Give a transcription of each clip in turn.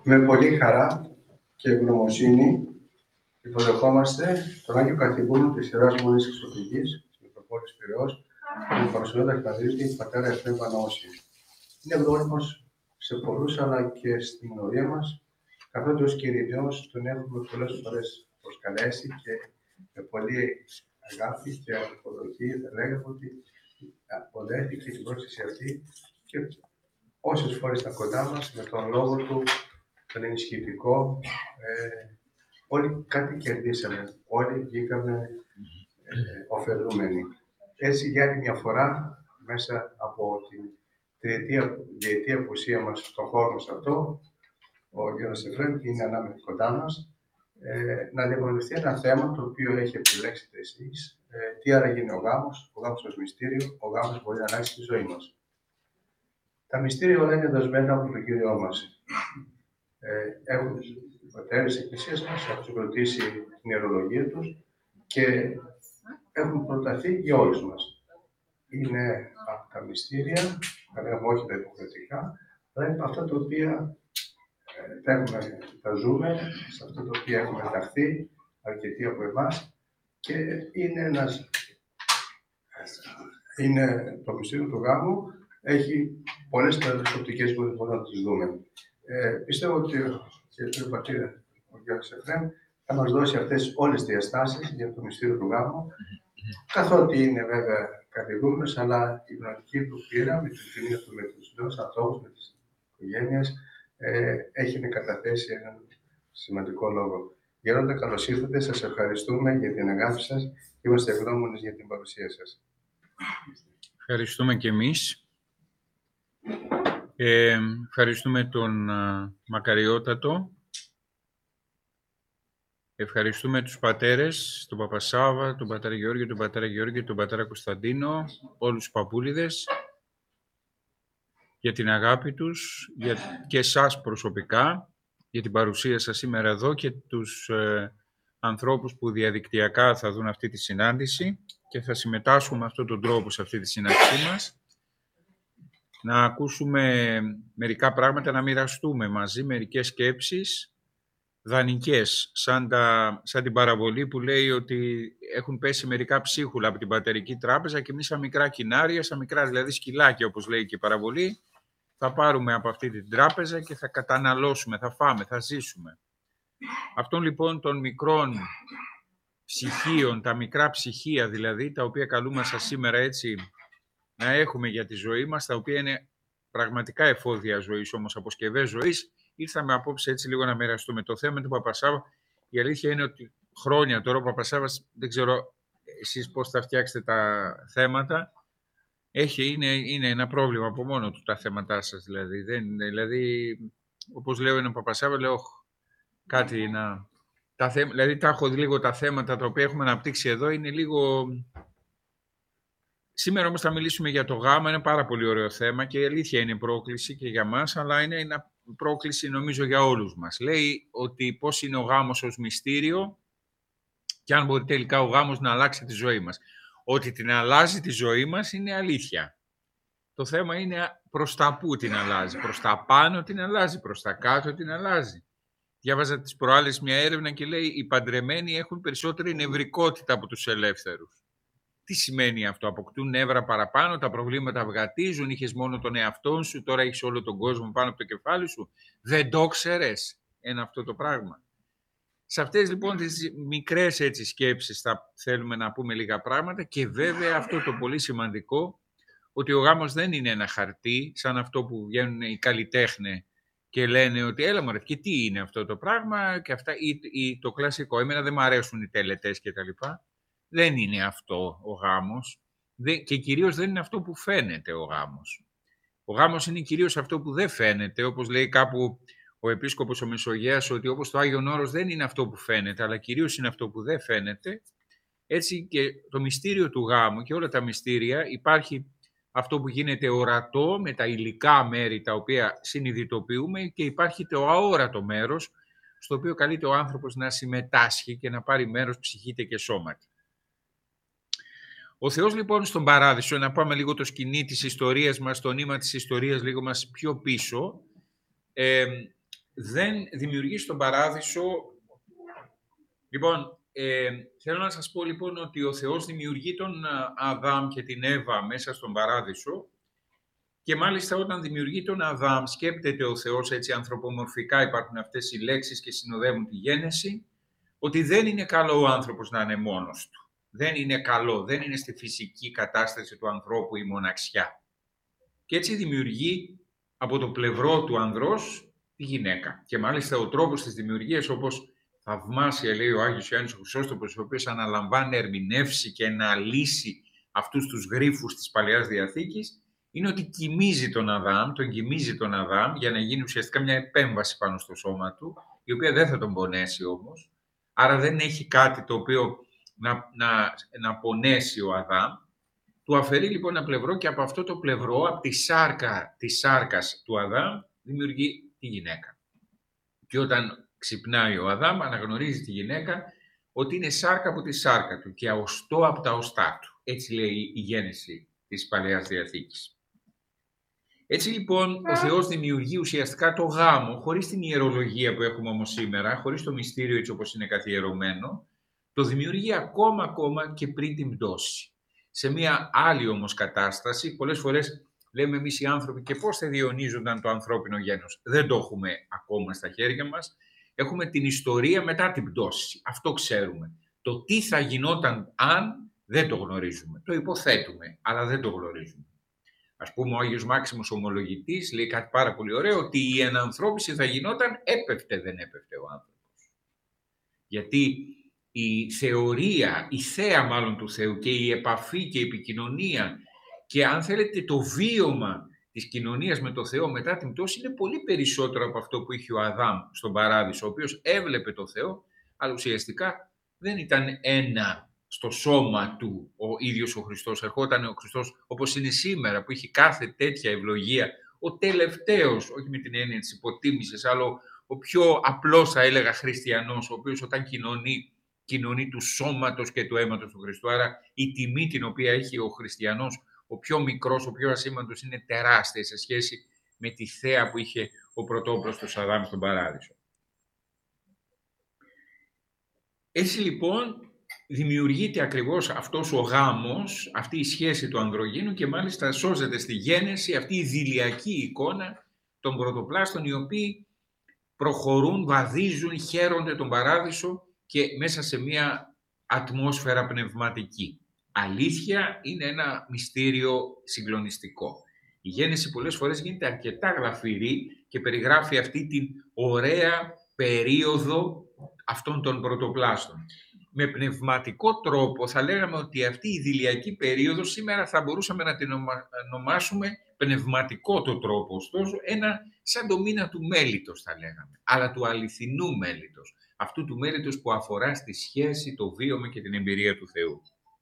Με πολύ χαρά και ευγνωμοσύνη υποδεχόμαστε τον Άγιο Καθηγούμενο της Ιεράς Μονής Εξωτικής της Μητροπόλης Πειραιώς, τον Παρουσιώδη Αρχιπαντρίτη πατέρα Εφραίμ Παναώση. Είναι γνώριμος σε πολλούς, αλλά και στην ορία μας, καθότι ως Κυριναίος τον έχουμε πολλές φορές προσκαλέσει και με πολύ αγάπη και αποδοχή θα λέγαμε ότι αποδέχτηκε την πρόσκληση αυτή και όσες φορές ήταν κοντά μας με τον λόγο του, τον ενισχυτικό, όλοι κάτι κερδίσαμε, όλοι βγήκαμε ωφελούμενοι. Έτσι για άλλη μια φορά, μέσα από την διετή απουσία μας στον χώρο μας αυτό, ο Γιώργος Εφραίμ είναι ανάμεσα κοντά μας, να διαπραγματευτεί ένα θέμα το οποίο έχει επιλέξετε εσείς. Τι άραγε είναι ο γάμος ως μυστήριο, ο γάμος μπορεί να αλλάξει τη ζωή μας. Τα μυστήρια όλα είναι δοσμένα από τον Κύριό μας. Έχουν οι πατέρες της Εκκλησίας μας, έχουν συγκροτήσει την ιερολογία τους και έχουν προταθεί για όλους μας. Είναι από τα μυστήρια, θα λέγαμε όχι τα υποχρεωτικά, αλλά είναι από αυτά τα οποία τα ζούμε, σε αυτά τα οποία έχουμε ενταχθεί, αρκετοί από εμάς, και είναι το μυστήριο του γάμου, έχει πολλές οπτικές που μπορούμε να τις δούμε. Πιστεύω ότι ο πατήρ, ο Γιώργος Εφραίμ, θα μας δώσει αυτές όλες τις διαστάσεις για το μυστήριο του γάμου, καθότι είναι βέβαια καθηγούμενος, αλλά η πνευματική του πείρα με την κοινωνία του, με τους νέους ανθρώπους, με τις οικογένειες, έχει να καταθέσει έναν σημαντικό λόγο. Γέροντα, καλώς ήρθατε, σας ευχαριστούμε για την αγάπη σας και είμαστε ευγνώμονες για την παρουσία σας. Ευχαριστούμε και εμείς. Ευχαριστούμε τον Μακαριότατο. Ευχαριστούμε τους πατέρες, τον Παπασάβα, τον πατέρα Γεώργιο, τον πατέρα Γεώργιο, τον πατέρα Κωνσταντίνο, όλους τους παππούλιδες, για την αγάπη τους και εσάς προσωπικά, για την παρουσία σας σήμερα εδώ και τους ανθρώπους που διαδικτυακά θα δουν αυτή τη συνάντηση και θα συμμετάσχουν με αυτόν τον τρόπο σε αυτή τη συνάντησή μας. Να ακούσουμε μερικά πράγματα, να μοιραστούμε μαζί μερικές σκέψεις δανεικές, σαν την παραβολή που λέει ότι έχουν πέσει μερικά ψίχουλα από την πατερική τράπεζα και εμείς σαν μικρά κοινάρια, σαν μικρά δηλαδή σκυλάκια όπως λέει και η παραβολή, θα πάρουμε από αυτή την τράπεζα και θα καταναλώσουμε, θα φάμε, θα ζήσουμε. Αυτών λοιπόν των μικρών ψυχίων, τα μικρά ψυχία δηλαδή, τα οποία καλούμαστε σήμερα έτσι να έχουμε για τη ζωή μας, τα οποία είναι πραγματικά εφόδια ζωής, όμως αποσκευές ζωής, ήρθαμε απόψε έτσι λίγο να μοιραστούμε. Το θέμα του Παπασάβα, η αλήθεια είναι ότι χρόνια τώρα ο Παπασάβας, δεν ξέρω εσείς πώς θα φτιάξετε τα θέματα, είναι ένα πρόβλημα από μόνο του τα θέματά σας δηλαδή. Δηλαδή, όπως λέω είναι ο Παπασάβα, λέω κάτι να... Δηλαδή τα έχω λίγο τα θέματα τα οποία έχουμε αναπτύξει εδώ, είναι λίγο... Σήμερα όμως θα μιλήσουμε για το γάμο, είναι πάρα πολύ ωραίο θέμα και η αλήθεια είναι πρόκληση και για μας, αλλά είναι ένα πρόκληση νομίζω για όλους μας. Λέει ότι πώς είναι ο γάμος ως μυστήριο και αν μπορεί τελικά ο γάμος να αλλάξει τη ζωή μας. Ότι την αλλάζει τη ζωή μας είναι αλήθεια. Το θέμα είναι προς τα πού την αλλάζει. Προς τα πάνω την αλλάζει, προς τα κάτω την αλλάζει. Διάβαζα τις προάλλες μια έρευνα και λέει οι παντρεμένοι έχουν περισσότερη νευρικότητα από τους ελεύθερους. Τι σημαίνει αυτό, αποκτούν νεύρα παραπάνω, τα προβλήματα αυγατίζουν, είχες μόνο τον εαυτό σου, τώρα έχεις όλο τον κόσμο πάνω από το κεφάλι σου. Δεν το ξέρες, είναι αυτό το πράγμα. Σε αυτές λοιπόν τις μικρές έτσι σκέψεις θα θέλουμε να πούμε λίγα πράγματα και βέβαια αυτό το πολύ σημαντικό, ότι ο γάμος δεν είναι ένα χαρτί, σαν αυτό που βγαίνουν οι καλλιτέχνες και λένε ότι έλα μωρέ, και τι είναι αυτό το πράγμα και αυτά, ή το κλασικό, εμένα δεν μου αρέσουν οι τελετές κτλ. Δεν είναι αυτό ο γάμος και κυρίως δεν είναι αυτό που φαίνεται ο γάμος. Ο γάμος είναι κυρίως αυτό που δεν φαίνεται, όπως λέει κάπου ο Επίσκοπος ο Μεσογείας, ότι όπως το Άγιον Όρος δεν είναι αυτό που φαίνεται, αλλά κυρίως είναι αυτό που δεν φαίνεται. Έτσι και το μυστήριο του γάμου και όλα τα μυστήρια υπάρχει αυτό που γίνεται ορατό με τα υλικά μέρη τα οποία συνειδητοποιούμε και υπάρχει το αόρατο μέρος στο οποίο καλείται ο άνθρωπος να συμμετάσχει και να πάρει μέρος ψυχήτε και σώματι. Ο Θεός λοιπόν στον Παράδεισο, να πάμε λίγο το σκηνή της ιστορίας μας, το νήμα της ιστορίας λίγο μας πιο πίσω, δεν δημιουργεί στον παράδεισο. Λοιπόν, θέλω να σας πω λοιπόν ότι ο Θεός δημιουργεί τον Αδάμ και την Εύα μέσα στον παράδεισο και μάλιστα όταν δημιουργεί τον Αδάμ σκέπτεται ο Θεός, έτσι ανθρωπομορφικά υπάρχουν αυτές οι λέξεις και συνοδεύουν τη γένεση, ότι δεν είναι καλό ο άνθρωπος να είναι μόνος του. Δεν είναι καλό, δεν είναι στη φυσική κατάσταση του ανθρώπου η μοναξιά. Και έτσι δημιουργεί από το πλευρό του ανδρός τη γυναίκα. Και μάλιστα ο τρόπος της δημιουργίας, όπως θαυμάσια λέει ο Άγιος Ιωάννης ο Χρυσόστομος, ο οποίος αναλαμβάνει να ερμηνεύσει και να λύσει αυτούς τους γρίφους της Παλαιάς Διαθήκης, είναι ότι κοιμίζει τον Αδάμ, τον κοιμίζει τον Αδάμ για να γίνει ουσιαστικά μια επέμβαση πάνω στο σώμα του, η οποία δεν θα τον πονέσει όμως. Άρα δεν έχει κάτι το οποίο να πονέσει ο Αδάμ. Του αφαιρεί λοιπόν ένα πλευρό και από αυτό το πλευρό, από τη σάρκα της σάρκας του Αδάμ, δημιουργεί τη γυναίκα. Και όταν ξυπνάει ο Αδάμ, αναγνωρίζει τη γυναίκα ότι είναι σάρκα από τη σάρκα του και οστό από τα οστά του. Έτσι λέει η γένεση της Παλαιάς Διαθήκης. Έτσι λοιπόν ο Θεός δημιουργεί ουσιαστικά το γάμο, χωρίς την ιερολογία που έχουμε όμως σήμερα, χωρίς το μυστήριο έτσι όπως είναι καθιερωμένο, το δημιουργεί ακόμα και πριν την πτώση. Σε μια άλλη όμως κατάσταση, πολλές φορές λέμε εμείς οι άνθρωποι και πώς θα διαιωνίζονταν το ανθρώπινο γένος. Δεν το έχουμε ακόμα στα χέρια μας. Έχουμε την ιστορία μετά την πτώση. Αυτό ξέρουμε. Το τι θα γινόταν αν δεν το γνωρίζουμε. Το υποθέτουμε, αλλά δεν το γνωρίζουμε. Ας πούμε, ο Άγιος Μάξιμος Ομολογητής λέει κάτι πάρα πολύ ωραίο, ότι η ενανθρώπιση θα γινόταν έπεφτε δεν έπεφτε ο άνθρωπος. Γιατί η θεωρία, η θέα μάλλον του Θεού και η επαφή και η επικοινωνία και αν θέλετε το βίωμα της κοινωνίας με το Θεό μετά την πτώση είναι πολύ περισσότερο από αυτό που είχε ο Αδάμ στον Παράδεισο, ο οποίος έβλεπε το Θεό, αλλά ουσιαστικά δεν ήταν ένα στο σώμα του ο ίδιος ο Χριστός. Ερχόταν ο Χριστός όπως είναι σήμερα που έχει κάθε τέτοια ευλογία, ο τελευταίος, όχι με την έννοια της υποτίμησης, αλλά ο πιο απλός θα έλεγα χριστιανός, ο οποίος όταν κοινωνεί του σώματος και του αίματος του Χριστού. Άρα η τιμή την οποία έχει ο χριστιανός, ο πιο μικρός, ο πιο ασήμαντος, είναι τεράστια σε σχέση με τη θέα που είχε ο πρωτόπλωστος Αδάμ στον Παράδεισο. Έτσι λοιπόν δημιουργείται ακριβώς αυτός ο γάμος, αυτή η σχέση του ανδρογίνου και μάλιστα σώζεται στη γένεση αυτή η δειλιακή εικόνα των πρωτοπλάστων οι οποίοι προχωρούν, βαδίζουν, χαίρονται τον Παράδεισο και μέσα σε μια ατμόσφαιρα πνευματική. Αλήθεια είναι ένα μυστήριο συγκλονιστικό. Η γένεση πολλές φορές γίνεται αρκετά γλαφυρή και περιγράφει αυτή την ωραία περίοδο αυτών των πρωτοπλάστων. Με πνευματικό τρόπο θα λέγαμε ότι αυτή η δειλιακή περίοδο σήμερα θα μπορούσαμε να την ονομάσουμε πνευματικό το τρόπο, ωστόσο ένα σαν το μήνα του μέλιτος θα λέγαμε, αλλά του αληθινού μέλιτος, αυτού του μέλιτος που αφορά στη σχέση, το βίωμα και την εμπειρία του Θεού.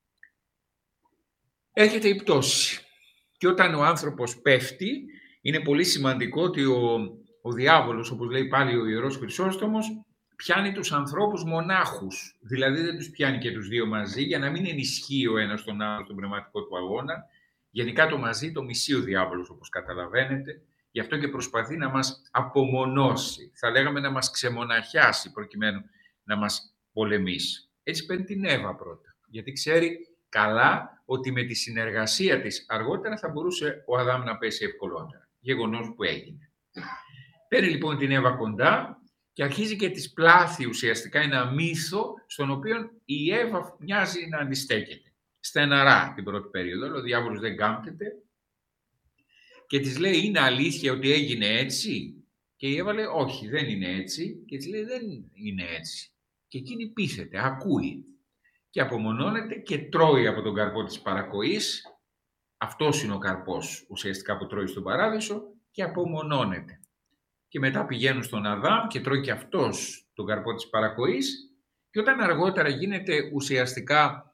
Έρχεται η πτώση και όταν ο άνθρωπος πέφτει είναι πολύ σημαντικό ότι ο διάβολος, όπως λέει πάλι ο Ιερός Χρυσόστομος, πιάνει τους ανθρώπους μονάχους, δηλαδή δεν τους πιάνει και τους δύο μαζί για να μην ενισχύει ο ένας τον άλλο στον πνευματικό του αγώνα. Γενικά το μαζί το μισεί ο διάβολος όπως καταλαβαίνετε, γι' αυτό και προσπαθεί να μας απομονώσει, θα λέγαμε να μας ξεμοναχιάσει προκειμένου να μας πολεμήσει. Έτσι παίρνει την Εύα πρώτα, γιατί ξέρει καλά ότι με τη συνεργασία της αργότερα θα μπορούσε ο Αδάμ να πέσει ευκολότερα, γεγονός που έγινε. Παίρνει λοιπόν την Εύα κοντά και αρχίζει και της πλάθει ουσιαστικά ένα μύθο στον οποίο η Εύα μοιάζει να αντιστέκεται. Στεναρά την πρώτη περίοδο, αλλά ο διάβολος δεν κάμπτεται και της λέει είναι αλήθεια ότι έγινε έτσι και η Εύα λέει όχι δεν είναι έτσι και της λέει δεν είναι έτσι και εκείνη πείθεται, ακούει και απομονώνεται και τρώει από τον καρπό της παρακοής, αυτός είναι ο καρπός ουσιαστικά που τρώει στον Παράδεισο και απομονώνεται. Και μετά πηγαίνουν στον Αδάμ και τρώει και αυτός τον καρπό της παρακοής και όταν αργότερα γίνεται ουσιαστικά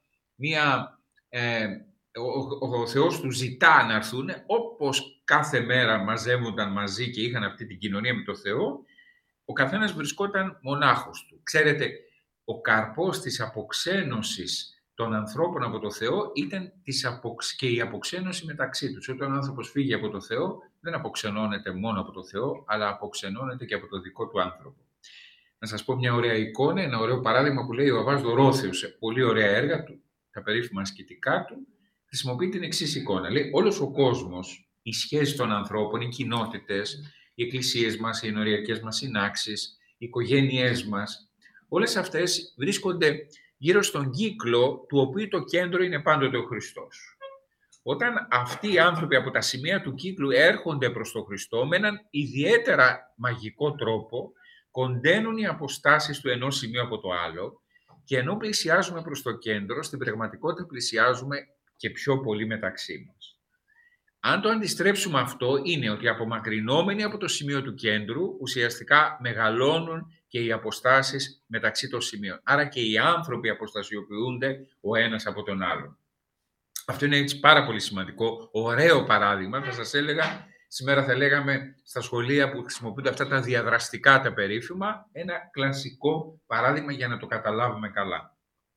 ο Θεός του ζητά να έρθουν, όπως κάθε μέρα μαζεύονταν μαζί και είχαν αυτή την κοινωνία με τον Θεό, ο καθένας βρισκόταν μονάχος του. Ξέρετε, ο καρπός της αποξένωσης των ανθρώπων από το Θεό ήταν και η αποξένωση μεταξύ τους. Όταν ο άνθρωπος φύγει από το Θεό, δεν αποξενώνεται μόνο από το Θεό, αλλά αποξενώνεται και από το δικό του άνθρωπο. Να σας πω μια ωραία εικόνα, ένα ωραίο παράδειγμα που λέει ο Αββάς Δωρόθεος σε πολύ ωραία έργα του, τα περίφημα ασκητικά του, χρησιμοποιεί την εξής εικόνα. Λέει, όλος ο κόσμος, οι σχέσεις των ανθρώπων, οι κοινότητες, οι εκκλησίες μας, οι ενοριακές μας συνάξεις, οι οικογένειές μας, όλες αυτές βρίσκονται γύρω στον κύκλο του οποίου το κέντρο είναι πάντοτε ο Χριστός. Όταν αυτοί οι άνθρωποι από τα σημεία του κύκλου έρχονται προς τον Χριστό, με έναν ιδιαίτερα μαγικό τρόπο, κοντένουν οι αποστάσεις του ενός σημείου από το άλλο και ενώ πλησιάζουμε προς το κέντρο, στην πραγματικότητα πλησιάζουμε και πιο πολύ μεταξύ μας. Αν το αντιστρέψουμε αυτό, είναι ότι απομακρυνόμενοι από το σημείο του κέντρου, ουσιαστικά μεγαλώνουν και οι αποστάσεις μεταξύ των σημείων. Άρα και οι άνθρωποι αποστασιοποιούνται ο ένας από τον άλλον. Αυτό είναι έτσι πάρα πολύ σημαντικό, ωραίο παράδειγμα. Θα σας έλεγα, σήμερα θα λέγαμε στα σχολεία που χρησιμοποιούνται αυτά τα διαδραστικά τα περίφημα, ένα κλασικό παράδειγμα για να το καταλάβουμε καλά.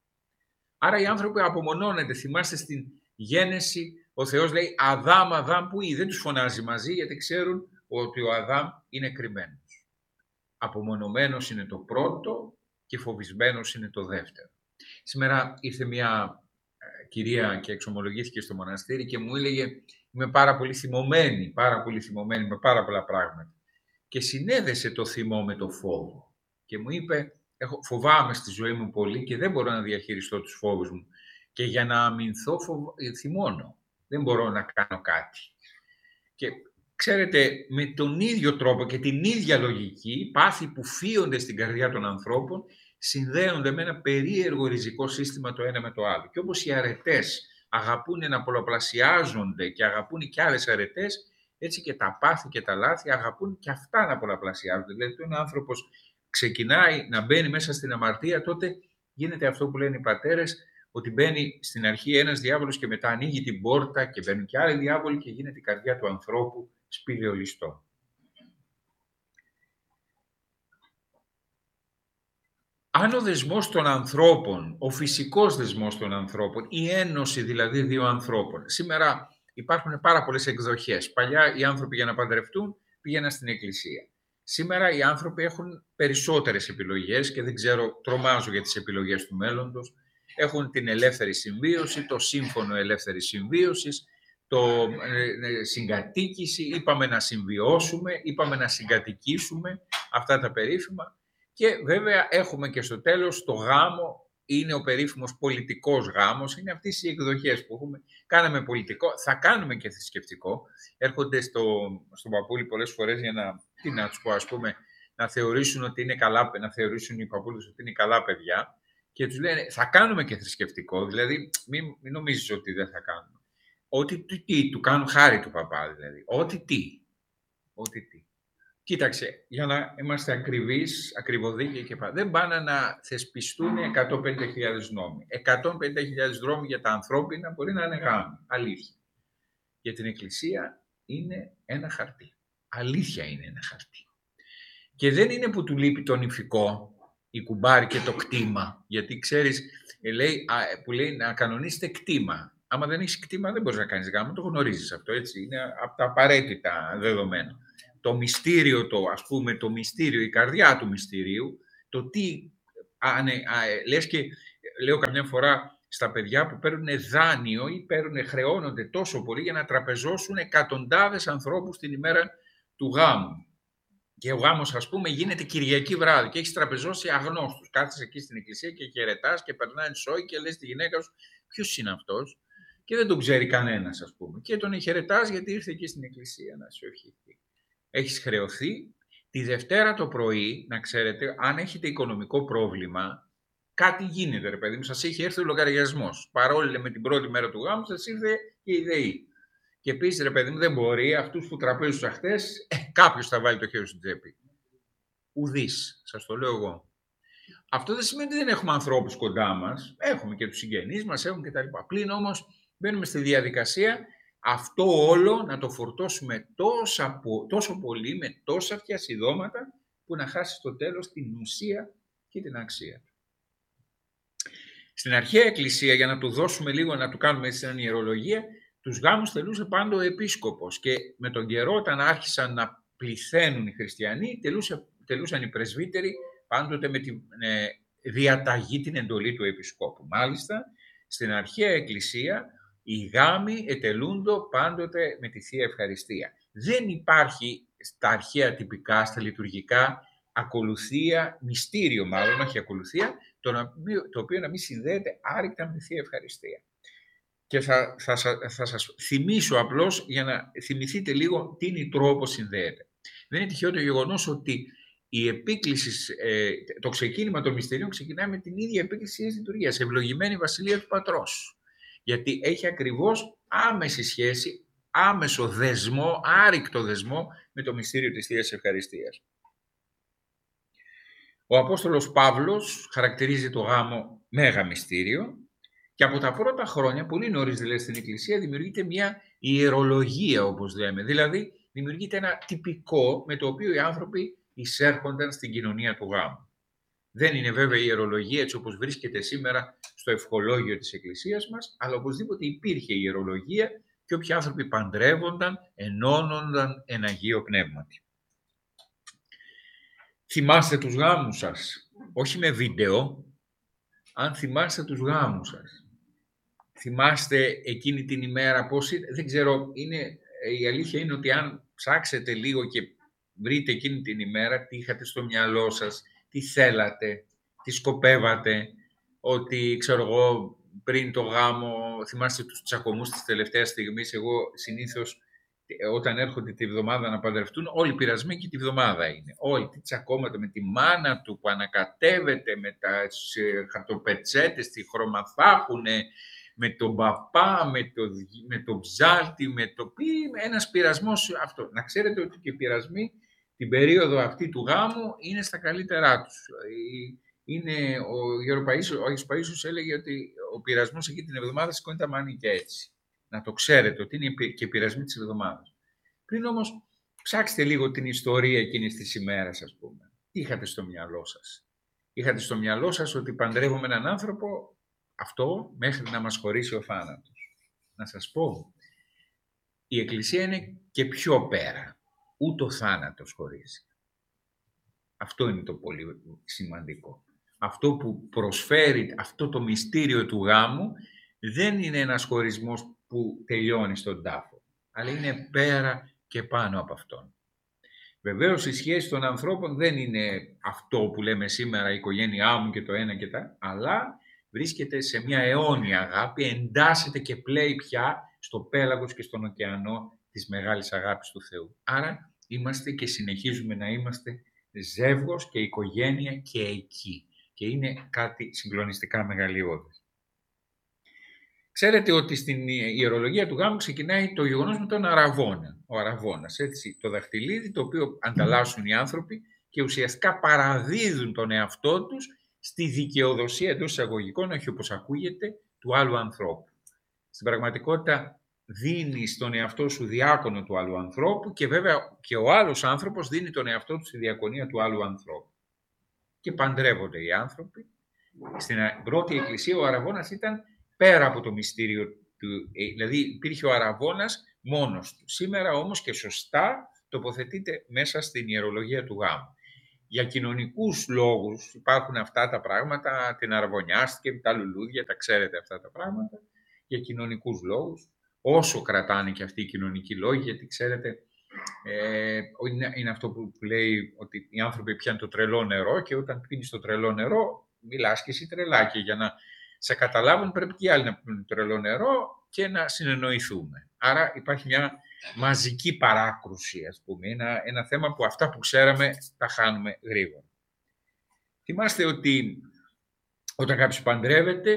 Άρα οι άνθρωποι απομονώνονται. Θυμάστε στην Γένεση, ο Θεός λέει Αδάμ, Αδάμ που ή δεν τους φωνάζει μαζί γιατί ξέρουν ότι ο Αδάμ είναι κρυμμένος. Απομονωμένος είναι το πρώτο και φοβισμένος είναι το δεύτερο. Σήμερα ήρθε μια κυρία και εξομολογήθηκε στο μοναστήρι και μου έλεγε είμαι πάρα πολύ θυμωμένη με πάρα πολλά πράγματα. Και συνέδεσε το θυμό με το φόβο. Και μου είπε, φοβάμαι στη ζωή μου πολύ και δεν μπορώ να διαχειριστώ τους φόβους μου. Και για να αμυνθώ θυμώνω. Δεν μπορώ να κάνω κάτι. Και ξέρετε, με τον ίδιο τρόπο και την ίδια λογική, πάθη που φύονται στην καρδιά των ανθρώπων, συνδέονται με ένα περίεργο ριζικό σύστημα το ένα με το άλλο. Και όπως οι αρετές αγαπούν να πολλαπλασιάζονται και αγαπούν και άλλες αρετές, έτσι και τα πάθη και τα λάθη αγαπούν και αυτά να πολλαπλασιάζονται. Δηλαδή, όταν ο άνθρωπος ξεκινάει να μπαίνει μέσα στην αμαρτία, τότε γίνεται αυτό που λένε οι πατέρες, ότι μπαίνει στην αρχή ένας διάβολος και μετά ανοίγει την πόρτα και μπαίνουν και άλλοι διάβολοι και γίνεται η καρδιά του ανθρώπου σπηλαιολιστό. Αν ο δεσμός των ανθρώπων, ο φυσικός δεσμός των ανθρώπων, η ένωση δηλαδή δύο ανθρώπων, σήμερα υπάρχουν πάρα πολλές εκδοχές. Παλιά οι άνθρωποι για να παντρευτούν πήγαιναν στην εκκλησία. Σήμερα οι άνθρωποι έχουν περισσότερες επιλογές και δεν ξέρω, τρομάζω για τις επιλογές του μέλλοντος. Έχουν την ελεύθερη συμβίωση, το σύμφωνο ελεύθερης συμβίωσης, το συγκατοίκηση, είπαμε να συμβιώσουμε, είπαμε να συγκατοικήσουμε, αυτά τα περίφημα. Και βέβαια έχουμε και στο τέλος το γάμο, είναι ο περίφημος πολιτικός γάμος, είναι αυτές οι εκδοχές που έχουμε. Κάναμε πολιτικό, θα κάνουμε και θρησκευτικό. Έρχονται στον παππούλη πολλές φορές για να τους πω, ας πούμε, να θεωρήσουν ότι είναι καλά, να θεωρήσουν οι παππούλες ότι είναι καλά παιδιά και τους λένε θα κάνουμε και θρησκευτικό, δηλαδή μην νομίζεις ότι δεν θα κάνουμε. Ό,τι τι, του κάνουν χάρη του παπά δηλαδή, ό,τι τι. Κοίταξε, για να είμαστε ακριβείς, ακριβοδίκαιοι και πάντα, δεν πάνε να θεσπιστούν 150.000 νόμοι. 150.000 νόμοι για τα ανθρώπινα μπορεί να είναι γάμοι, αλήθεια. Για την Εκκλησία είναι ένα χαρτί. Αλήθεια είναι ένα χαρτί. Και δεν είναι που του λείπει το νηφικό, η κουμπάρη και το κτήμα. Γιατί ξέρεις, που λέει να κανονίσετε κτήμα. Άμα δεν έχεις κτήμα δεν μπορείς να κάνεις γάμο, το γνωρίζεις αυτό, έτσι. Είναι από τα απαραίτητα δεδομένα. Το μυστήριο, το μυστήριο, η καρδιά του μυστηρίου, το τι, λες και λέω καμιά φορά στα παιδιά που παίρνουν δάνειο ή χρεώνονται τόσο πολύ για να τραπεζώσουν εκατοντάδες ανθρώπους την ημέρα του γάμου. Και ο γάμος, ας πούμε, γίνεται Κυριακή βράδυ και έχεις τραπεζώσει αγνώστους. Κάθεσαι εκεί στην εκκλησία και χαιρετάς και περνάει σόι και λες στη γυναίκα σου ποιος είναι αυτός και δεν τον ξέρει κανένας, ας πούμε. Και τον χαιρετάς γιατί ήρθε εκεί στην εκκλησία να σου ευχηθεί. Έχεις χρεωθεί. Τη Δευτέρα το πρωί, να ξέρετε, αν έχετε οικονομικό πρόβλημα, κάτι γίνεται, ρε παιδί μου, σας έχει έρθει ο λογαριασμός. Παρόλο με την πρώτη μέρα του γάμου, σας ήρθε και η ΔΕΗ. Και επίσης, ρε παιδί μου, δεν μπορεί αυτούς που τραπέζουσαν χτες, κάποιος θα βάλει το χέρι στην τσέπη. Ουδής, σας το λέω εγώ. Αυτό δεν σημαίνει ότι δεν έχουμε ανθρώπους κοντά μας. Έχουμε και τους συγγενείς μας, έχουμε κτλ. Πλην όμως μπαίνουμε στη διαδικασία αυτό όλο να το φορτώσουμε τόσο πολύ με τόσα φτιασιδώματα που να χάσει στο τέλος την ουσία και την αξία. Στην αρχαία εκκλησία, για να του δώσουμε λίγο, να του κάνουμε έτσι μια ιερολογία, τους γάμους τελούσε πάντα ο επίσκοπος και με τον καιρό όταν άρχισαν να πληθαίνουν οι χριστιανοί τελούσαν οι πρεσβύτεροι πάντοτε με τη διαταγή, την εντολή του επισκόπου. Μάλιστα, στην αρχαία εκκλησία οι γάμοι ετελούντο πάντοτε με τη Θεία Ευχαριστία. Δεν υπάρχει στα αρχαία τυπικά, στα λειτουργικά, ακολουθία, μυστήριο μάλλον, όχι ακολουθία, το οποίο να μην συνδέεται άρρηκτα με τη Θεία Ευχαριστία. Και θα σας θυμίσω απλώς για να θυμηθείτε λίγο τι είναι η τρόπος συνδέεται. Δεν είναι τυχαίο το γεγονός ότι η επίκληση, το ξεκίνημα των μυστηρίων ξεκινάει με την ίδια επίκληση της λειτουργίας, ευλογημένη Βασιλεία του Πατρός. Γιατί έχει ακριβώς άμεση σχέση, άμεσο δεσμό, άρρηκτο δεσμό με το μυστήριο της Θείας Ευχαριστίας. Ο Απόστολος Παύλος χαρακτηρίζει το γάμο μέγα μυστήριο και από τα πρώτα χρόνια, πολύ νωρίς δηλαδή στην Εκκλησία, δημιουργείται μια ιερολογία όπως λέμε. Δηλαδή δημιουργείται ένα τυπικό με το οποίο οι άνθρωποι εισέρχονταν στην κοινωνία του γάμου. Δεν είναι βέβαια η ιερολογία έτσι όπως βρίσκεται σήμερα στο ευχολόγιο της Εκκλησίας μας, αλλά οπωσδήποτε υπήρχε η ιερολογία και όποιοι άνθρωποι παντρεύονταν, ενώνονταν εν Αγίο Πνεύματι. Θυμάστε τους γάμους σας, όχι με βίντεο, αν θυμάστε τους γάμους σας. Θυμάστε εκείνη την ημέρα πώς δεν ξέρω, η αλήθεια είναι ότι αν ψάξετε λίγο και βρείτε εκείνη την ημέρα τι είχατε στο μυαλό σας, τι θέλατε, τι σκοπεύατε, ότι ξέρω εγώ πριν το γάμο, θυμάστε τους τσακωμούς της τελευταίας στιγμής, εγώ συνήθως όταν έρχονται τη βδομάδα να παντρευτούν, όλοι πειρασμένοι και τη βδομάδα είναι. Όλοι τι τσακώματα με τη μάνα του που ανακατεύεται, με τα χαρτοπετσέτες, τη χρωμαθάχουνε, με τον παπά, με το ψάλτη, ένας πειρασμός αυτό. Να ξέρετε ότι και οι πειρασμοί την περίοδο αυτή του γάμου είναι στα καλύτερά τους. Ο Άγιος Παΐσιος έλεγε ότι ο πειρασμός εκεί την εβδομάδα σηκώνει τα μανίκια έτσι. Να το ξέρετε ότι είναι και πειρασμοί της εβδομάδας. Πριν όμως ψάξτε λίγο την ιστορία εκείνης της ημέρας, ας πούμε. Τι είχατε στο μυαλό σας? Είχατε στο μυαλό σας ότι παντρεύομαι έναν άνθρωπο αυτό μέχρι να μας χωρίσει ο θάνατος? Να σας πω, η Εκκλησία είναι και πιο πέρα. Ούτε ο θάνατος χωρίζει. Αυτό είναι το πολύ σημαντικό. Αυτό που προσφέρει αυτό το μυστήριο του γάμου δεν είναι ένας χωρισμός που τελειώνει στον τάφο, αλλά είναι πέρα και πάνω από αυτόν. Βεβαίως η σχέση των ανθρώπων δεν είναι αυτό που λέμε σήμερα η οικογένειά μου και το ένα και τα, αλλά βρίσκεται σε μια αιώνια αγάπη, εντάσσεται και πλέει πια στο πέλαγος και στον ωκεανό της μεγάλης αγάπης του Θεού. Άρα είμαστε και συνεχίζουμε να είμαστε ζεύγος και οικογένεια και εκεί. Και είναι κάτι συγκλονιστικά μεγαλειώδες. Ξέρετε ότι στην ιερολογία του γάμου ξεκινάει το γεγονός με τον αραβώνα. Ο αραβώνας, έτσι, το δαχτυλίδι το οποίο ανταλλάσσουν οι άνθρωποι και ουσιαστικά παραδίδουν τον εαυτό τους στη δικαιοδοσία εντός εισαγωγικών, όχι όπως ακούγεται, του άλλου ανθρώπου. Στην πραγματικότητα δίνεις τον εαυτό σου διάκονο του άλλου ανθρώπου και βέβαια και ο άλλος άνθρωπος δίνει τον εαυτό του στη διακονία του άλλου ανθρώπου. Και παντρεύονται οι άνθρωποι. Στην πρώτη εκκλησία ο αραβώνας ήταν πέρα από το μυστήριο του, δηλαδή υπήρχε ο αραβώνας μόνος του. Σήμερα όμως και σωστά τοποθετείται μέσα στην ιερολογία του γάμου. Για κοινωνικούς λόγους υπάρχουν αυτά τα πράγματα, την αραβωνιάστηκε, τα λουλούδια, τα ξέρετε αυτά τα πράγματα, για κοινωνικούς λόγους, όσο κρατάνε και αυτοί οι κοινωνικοί λόγοι, γιατί ξέρετε, είναι αυτό που λέει ότι οι άνθρωποι πιάνουν το τρελό νερό και όταν πίνεις το τρελό νερό, μιλάς και εσύ τρελά και για να σε καταλάβουν πρέπει και οι άλλοι να πίνουν τρελό νερό και να συνεννοηθούμε. Άρα υπάρχει μια μαζική παράκρουση, ας πούμε. Ένα θέμα που αυτά που ξέραμε τα χάνουμε γρήγορα. Θυμάστε ότι όταν κάποιος παντρεύεται,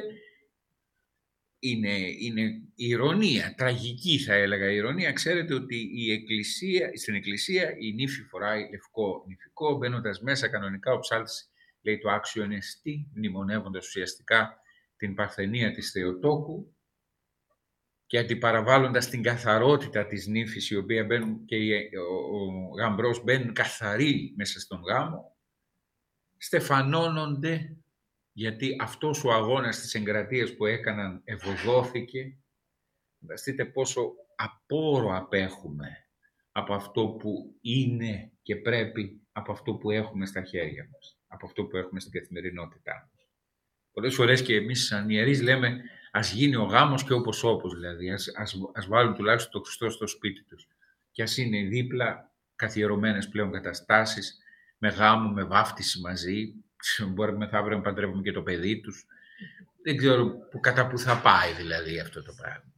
είναι ηρωνία, τραγική θα έλεγα ηρωνία. Ξέρετε ότι στην Εκκλησία η νύφη φοράει λευκό νηφικό, μπαίνοντας μέσα κανονικά ο ψάλτης λέει το άξιον εστί, μνημονεύοντας ουσιαστικά την παρθενία της Θεοτόκου και αντιπαραβάλλοντας την καθαρότητα της νύφης, η οποία μπαίνουν και ο γαμπρός μπαίνουν καθαροί μέσα στον γάμο, στεφανώνονται γιατί αυτός ο αγώνας της εγκρατείας που έκαναν ευωδόθηκε, Φανταστείτε πόσο απόρο απέχουμε από αυτό που είναι και πρέπει, από αυτό που έχουμε στα χέρια μας, από αυτό που έχουμε στην καθημερινότητά μας. Πολλές φορές και εμείς σαν ιερείς λέμε ας γίνει ο γάμος και όπως δηλαδή, ας βάλουν τουλάχιστον το Χριστό στο σπίτι τους. Και ας είναι δίπλα καθιερωμένες πλέον καταστάσεις, με γάμο, με βάφτιση μαζί, μπορεί μεθαύριο να παντρεύουμε και το παιδί τους. Δεν ξέρω κατά που θα πάει δηλαδή αυτό το πράγμα.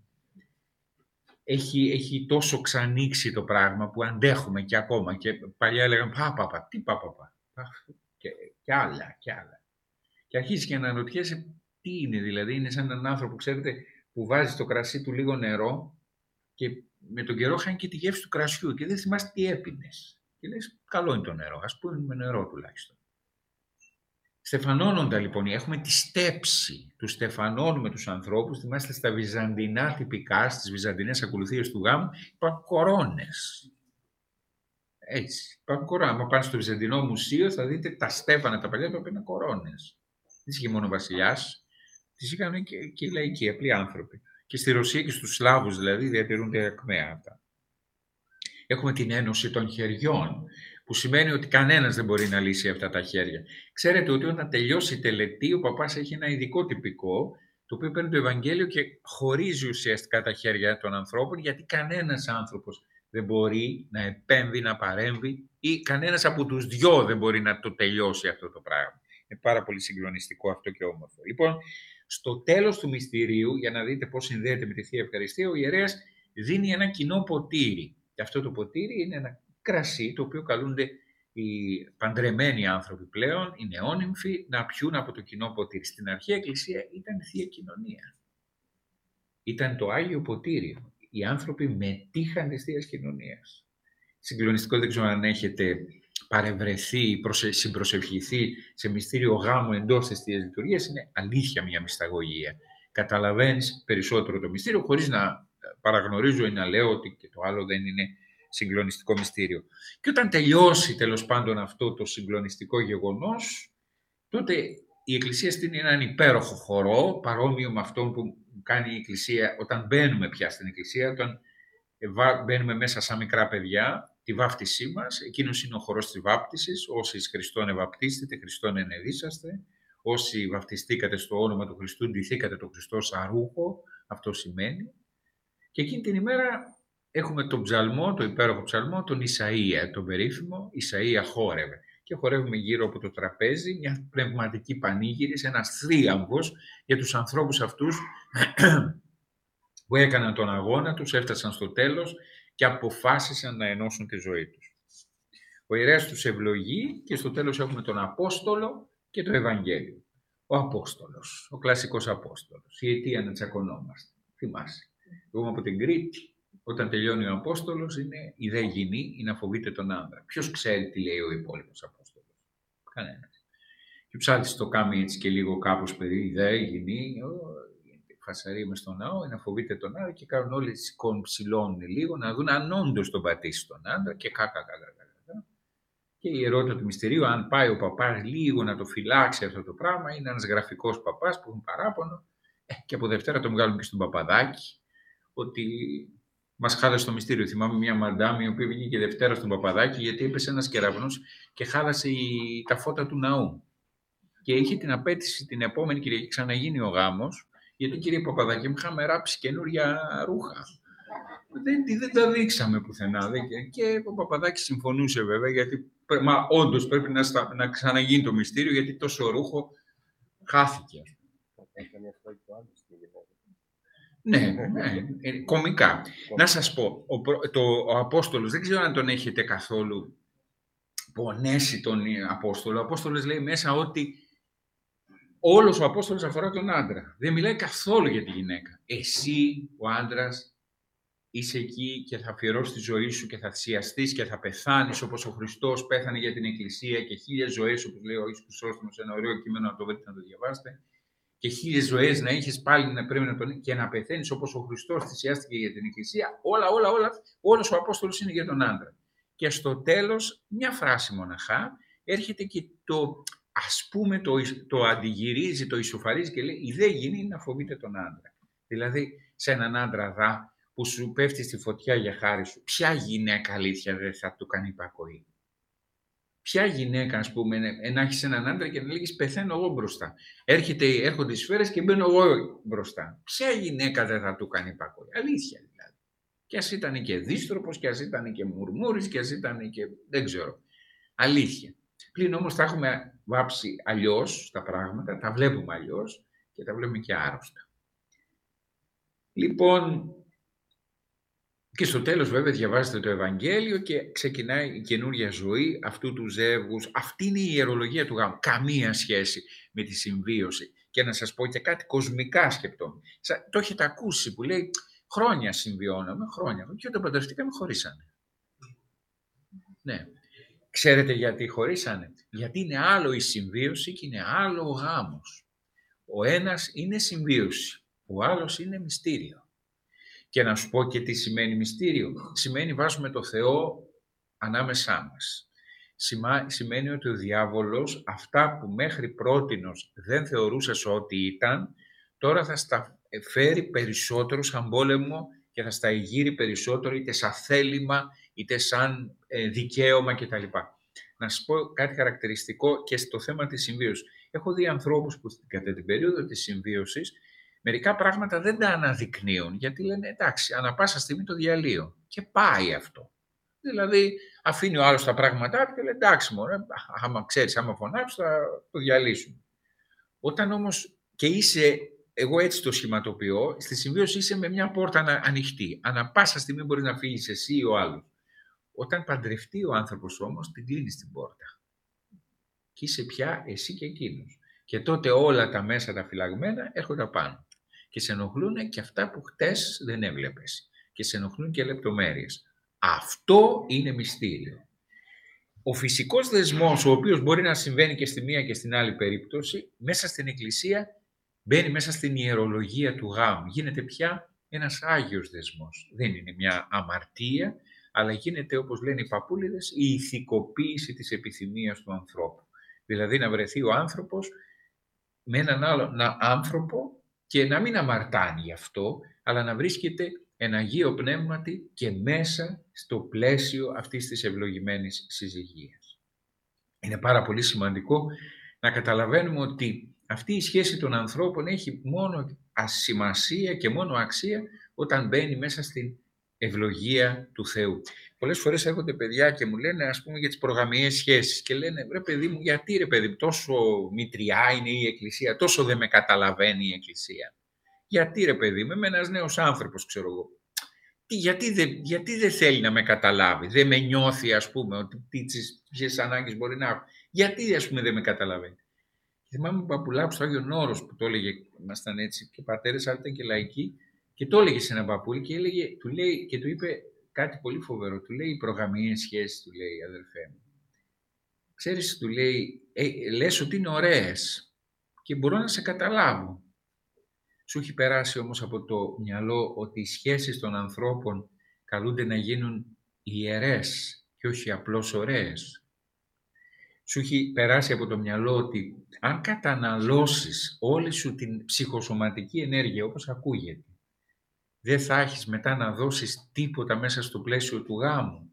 Έχει τόσο ξανοίξει το πράγμα που αντέχουμε και ακόμα. Και παλιά έλεγαν τι παπαπα. Και άλλα. Και αρχίζει και να αναρωτιέσαι τι είναι δηλαδή. Είναι σαν έναν άνθρωπο, ξέρετε, που βάζει στο κρασί του λίγο νερό και με τον καιρό χάνει και τη γεύση του κρασιού και δεν θυμάσαι τι έπινες. Και λες, καλό είναι το νερό, ας πούμε με νερό τουλάχιστον. Στεφανώνοντα λοιπόν, έχουμε τη στέψη, του στεφανώνουμε τους ανθρώπους, θυμάστε στα βυζαντινά τυπικά, στις βυζαντινές ακολουθίες του γάμου, υπάρχουν κορώνες. Έτσι, υπάρχουν κορώνες. Αν πάνε στο Βυζαντινό Μουσείο θα δείτε τα στέφανα, τα παλιά, τα οποία είναι κορώνες. Δεν είχε μόνο ο βασιλιάς, τις είχαν και οι λαϊκοί, απλοί άνθρωποι. Και στη Ρωσία και στους Σλάβους δηλαδή διατηρούνται ακμαία αυτά. Έχουμε την ένωση των χεριών, που σημαίνει ότι κανένας δεν μπορεί να λύσει αυτά τα χέρια. Ξέρετε ότι όταν τελειώσει η τελετή, ο παπάς έχει ένα ειδικό τυπικό, το οποίο παίρνει το Ευαγγέλιο και χωρίζει ουσιαστικά τα χέρια των ανθρώπων, γιατί κανένας άνθρωπος δεν μπορεί να επέμβει, να παρέμβει ή κανένας από τους δυο δεν μπορεί να το τελειώσει αυτό το πράγμα. Είναι πάρα πολύ συγκλονιστικό αυτό και όμορφο. Λοιπόν, στο τέλος του μυστηρίου, για να δείτε πώς συνδέεται με τη Θεία Ευχαριστία, ο ιερέας δίνει ένα κοινό ποτήρι. Και αυτό το ποτήρι είναι ένα κρασί, το οποίο καλούνται οι παντρεμένοι άνθρωποι πλέον, οι νεόνυμφοι, να πιούν από το κοινό ποτήρι. Στην αρχαία Εκκλησία ήταν Θεία Κοινωνία. Ήταν το Άγιο Ποτήριο. Οι άνθρωποι μετήχαν της Θείας Κοινωνίας. Συγκλονιστικό, δεν ξέρω αν έχετε παρευρεθεί, συμπροσευχηθεί σε μυστήριο γάμου εντός της Θείας Λειτουργίας, είναι αλήθεια μια μυσταγωγία. Καταλαβαίνεις περισσότερο το μυστήριο, χωρίς να παραγνωρίζω ή να λέω ότι και το άλλο δεν είναι συγκλονιστικό μυστήριο. Και όταν τελειώσει τέλος πάντων αυτό το συγκλονιστικό γεγονός, τότε η Εκκλησία στείνει έναν υπέροχο χορό, παρόμοιο με αυτόν που κάνει η Εκκλησία όταν μπαίνουμε πια στην Εκκλησία, όταν μπαίνουμε μέσα σαν μικρά παιδιά, τη βάφτισή μας, εκείνος είναι ο χορός της βάπτισης, όσοι εις Χριστόν ευαπτίστητε, Χριστόν ενεδίσαστε, όσοι βαπτιστήκατε στο όνομα του Χριστού, ντυθήκατε το Χριστό σαν ρούχο, αυτό σημαίνει. Και εκείνη την ημέρα έχουμε τον ψαλμό, το υπέροχο ψαλμό, τον Ισαΐα, τον περίφημο Ισαΐα χόρευε. Και χορεύουμε γύρω από το τραπέζι μια πνευματική πανήγυρης, ένας θρίαμβος για τους ανθρώπους αυτούς που έκαναν τον αγώνα τους, έφτασαν στο τέλος και αποφάσισαν να ενώσουν τη ζωή τους. Ο ιερέας τους ευλογεί και στο τέλος έχουμε τον Απόστολο και το Ευαγγέλιο. Ο Απόστολος, ο κλασικός Απόστολος, η αιτία να τσακωνόμαστε. Θυμάσαι. Εγώ από την Κρήτη, όταν τελειώνει ο Απόστολος, είναι η δε γυνή ή να φοβείται τον άντρα. Ποιος ξέρει τι λέει ο υπόλοιπος Απόστολος? Κανένας. Και ο ψάλτης το κάνει έτσι και λίγο κάπως παιδί, η δε γυνή, φασαρεί μες στον ναό, ή να φοβείται τον άντρα και κάνουν όλοι σηκώνουν, ψηλώνουν λίγο, να δουν αν όντως τον πατήσει τον άντρα και κάκα. Και η ερώτηση του μυστηρίου, αν πάει ο παπάς λίγο να το φυλάξει αυτό το πράγμα, είναι ένας γραφικός παπάς που έχουν παράπονο, και από Δευτέρα τον βγάλουν και στον Παπαδάκη, ότι μας χάλασε το μυστήριο. Θυμάμαι μια μαντάμ η οποία βγήκε Δευτέρα στον Παπαδάκη γιατί έπεσε ένας κεραυνός και χάλασε τα φώτα του ναού. Και είχε την απέτηση την επόμενη Κυριακή ξαναγίνει ο γάμος, γιατί κύριε Παπαδάκη μου είχαμε ράψει καινούρια ρούχα. Δεν τα δείξαμε πουθενά. Και ο Παπαδάκης συμφωνούσε βέβαια, γιατί όντως πρέπει να ξαναγίνει το μυστήριο, γιατί τόσο ρούχο χάθηκε. Ναι, κωμικά. Να σας πω, ο Απόστολος, δεν ξέρω αν τον έχετε καθόλου πονέσει τον Απόστολο. Ο Απόστολος λέει μέσα ότι όλος ο Απόστολος αφορά τον άντρα. Δεν μιλάει καθόλου για τη γυναίκα. Εσύ, ο άντρας, είσαι εκεί και θα αφιερώσεις τη ζωή σου και θα θυσιαστείς και θα πεθάνεις όπως ο Χριστός πέθανε για την Εκκλησία και 1000 ζωές, όπως λέει ο Ιησούς Χρυσόστομος, ένα ωραίο κείμενο να το βρείτε, να το διαβάσετε. Και 1000 ζωές να είχες πάλι να πρέπει να τον και να πεθαίνεις όπως ο Χριστός θυσιάστηκε για την Εκκλησία. Όλος ο Απόστολος είναι για τον άντρα. Και στο τέλος, μια φράση μοναχά, έρχεται και ας πούμε το αντιγυρίζει, το ισοφαρίζει και λέει «Η δε γυνή να φοβείται τον άντρα». Δηλαδή, σε έναν άντρα δά που σου πέφτει στη φωτιά για χάρη σου, ποια γυναίκα αλήθεια δεν θα του κάνει υπακοή? Ποια γυναίκα, ας πούμε, να έχεις έναν άντρα και να λέγεις πεθαίνω εγώ μπροστά. Έρχονται οι σφαίρες και μπαίνω εγώ μπροστά. Ποια γυναίκα δεν θα του κάνει υπακοή? Αλήθεια δηλαδή. Και ας ήταν και δίστροπος, και ας ήταν και μουρμούρης, και ας ήταν και δεν ξέρω. Αλήθεια. Πλην όμως τα έχουμε βάψει αλλιώς τα πράγματα, τα βλέπουμε αλλιώς και τα βλέπουμε και άρρωστα. Λοιπόν, και στο τέλος βέβαια διαβάζετε το Ευαγγέλιο και ξεκινάει η καινούργια ζωή αυτού του ζεύγους. Αυτή είναι η ιερολογία του γάμου. Καμία σχέση με τη συμβίωση. Και να σας πω και κάτι κοσμικά σκεπτόμενο. Το έχετε ακούσει που λέει χρόνια συμβιώναμε, χρόνια. Και όταν παντρευτήκαμε χωρίσανε. Ναι. Ξέρετε γιατί χωρίσανε? Γιατί είναι άλλο η συμβίωση και είναι άλλο ο γάμος. Ο ένας είναι συμβίωση, ο άλλος είναι μυστήριο. Και να σου πω και τι σημαίνει μυστήριο. Σημαίνει βάζουμε το Θεό ανάμεσά μας. Σημαίνει ότι ο διάβολος αυτά που μέχρι πρότινος δεν θεωρούσες ότι ήταν, τώρα θα στα φέρει περισσότερο σαν πόλεμο και θα στα εγείρει περισσότερο είτε σαν θέλημα είτε σαν δικαίωμα κτλ. Να σας πω κάτι χαρακτηριστικό και στο θέμα της συμβίωσης. Έχω δει ανθρώπους που κατά την περίοδο της συμβίωσης μερικά πράγματα δεν τα αναδεικνύουν, γιατί λένε εντάξει, ανά πάσα στιγμή το διαλύω. Και πάει αυτό. Δηλαδή, αφήνει ο άλλος τα πράγματά του και λέει εντάξει, μωρέ, άμα ξέρεις, άμα φωνάξεις, θα το διαλύσουν. Όταν όμως και είσαι, εγώ έτσι το σχηματοποιώ, στη συμβίωση είσαι με μια πόρτα ανοιχτή. Ανά πάσα στιγμή μπορείς να φύγεις εσύ ή ο άλλος. Όταν παντρευτεί ο άνθρωπος όμως, την κλείνεις την πόρτα. Και είσαι πια εσύ και εκείνος. Και τότε όλα τα μέσα τα φυλαγμένα έρχονται απάνω. Και σε ενοχλούν και αυτά που χτες δεν έβλεπες. Και σε ενοχλούν και λεπτομέρειες. Αυτό είναι μυστήριο. Ο φυσικός δεσμός, ο οποίος μπορεί να συμβαίνει και στη μία και στην άλλη περίπτωση, μέσα στην Εκκλησία μπαίνει μέσα στην ιερολογία του γάμου. Γίνεται πια ένας άγιος δεσμός. Δεν είναι μια αμαρτία, αλλά γίνεται, όπως λένε οι παππούλιδες, η ηθικοποίηση της επιθυμίας του ανθρώπου. Δηλαδή να βρεθεί ο άνθρωπος με έναν άλλον άνθρωπο και να μην αμαρτάνει γι' αυτό, αλλά να βρίσκεται ένα Αγίο Πνεύματι και μέσα στο πλαίσιο αυτής της ευλογημένης συζυγίας. Είναι πάρα πολύ σημαντικό να καταλαβαίνουμε ότι αυτή η σχέση των ανθρώπων έχει μόνο σημασία και μόνο αξία όταν μπαίνει μέσα στην ευλογία του Θεού. Πολλές φορές έρχονται παιδιά και μου λένε, ας πούμε, για τις προγαμιαίες σχέσεις και λένε, ρε παιδί μου, γιατί ρε παιδί μου, τόσο μητριά είναι η Εκκλησία, τόσο δεν με καταλαβαίνει η Εκκλησία. Γιατί ρε παιδί μου, είμαι ένας νέος άνθρωπος, ξέρω εγώ. Γιατί δεν θέλει να με καταλάβει, δεν με νιώθει, ας πούμε, ότι ποιες ανάγκες μπορεί να έχω. Γιατί, ας πούμε, δεν με καταλαβαίνει. Θυμάμαι παππουλάκου στο Άγιον Όρος που το έλεγε, ήμασταν έτσι και πατέρες, αλλά ήταν και λαϊκοί, και το έλεγε σε έναν παππούλη και του είπε κάτι πολύ φοβερό. Του λέει, οι προγαμιαίες σχέσεις, του λέει, αδερφέ μου. Ξέρεις, του λέει, λες ότι είναι ωραίες και μπορώ να σε καταλάβω. Σου έχει περάσει όμως από το μυαλό ότι οι σχέσεις των ανθρώπων καλούνται να γίνουν ιερές και όχι απλώς ωραίες. Σου έχει περάσει από το μυαλό ότι αν καταναλώσεις όλη σου την ψυχοσωματική ενέργεια όπως ακούγεται, δεν θα έχεις μετά να δώσεις τίποτα μέσα στο πλαίσιο του γάμου.